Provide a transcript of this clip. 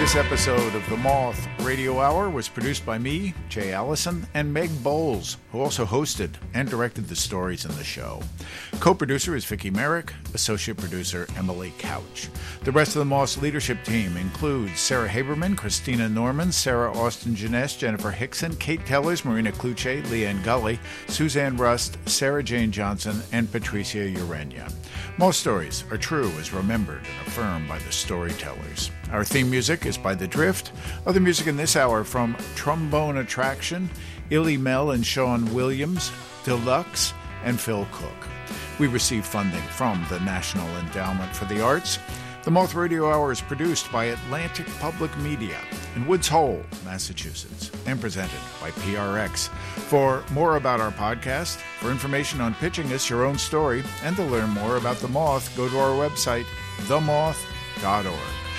This episode of The Moth Radio Hour was produced by me, Jay Allison, and Meg Bowles, who also hosted and directed the stories in the show. Co-producer is Vicki Merrick, associate producer Emily Couch. The rest of the Moth's leadership team includes Sarah Haberman, Christina Norman, Sarah Austin Jeunesse, Jennifer Hickson, Kate Tellers, Marina Cluche, Leanne Gully, Suzanne Rust, Sarah Jane Johnson, and Patricia Urenia. Most stories are true as remembered and affirmed by the storytellers. Our theme music is by The Drift. Other music in this hour from Trombone Attraction, Illy Mel and Sean Williams, Deluxe, and Phil Cook. We receive funding from the National Endowment for the Arts. The Moth Radio Hour is produced by Atlantic Public Media in Woods Hole, Massachusetts, and presented by PRX. For more about our podcast, for information on pitching us your own story, and to learn more about The Moth, go to our website, themoth.org.